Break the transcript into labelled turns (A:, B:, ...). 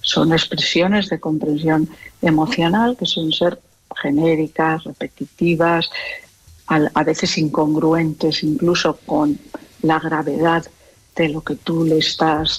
A: son expresiones de comprensión emocional que suelen ser genéricas, repetitivas, a veces incongruentes incluso con la gravedad de lo que tú le estás